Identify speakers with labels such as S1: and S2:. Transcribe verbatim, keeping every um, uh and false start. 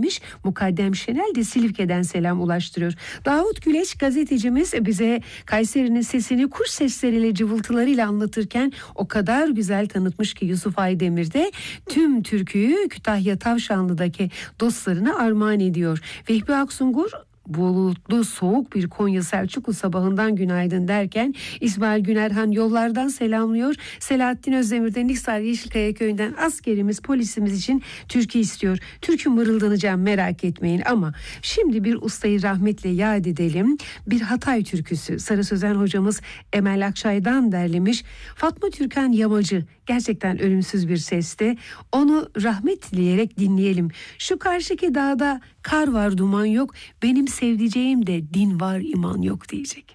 S1: demiş. Mukaddem Şenel de Silifke'den selam ulaştırıyor. Davut Güleç gazetecimiz bize Kayseri'nin sesini kuş sesleriyle, cıvıltılarıyla anlatırken o kadar güzel tanıtmış ki Yusuf Aydemir de tüm türküyü Kütahya Tavşanlı'daki dostlarına armağan ediyor. Vehbi Aksungur bulutlu soğuk bir Konya Selçuklu sabahından günaydın derken İsmail Günerhan yollardan selamlıyor. Selahattin Özdemir'den Niksar Yeşilkaya köyünden askerimiz polisimiz için türkü istiyor. Türkü mırıldanacağım, merak etmeyin, ama şimdi bir ustayı rahmetle yad edelim. Bir Hatay türküsü Sarı Sözen hocamız Emel Akçay'dan derlemiş. Fatma Türkan Yamacı gerçekten ölümsüz bir sesti. Onu rahmet dileyerek dinleyelim. Şu karşıki dağda kar var duman yok, benim sevdiceğim de din var iman yok diyecek.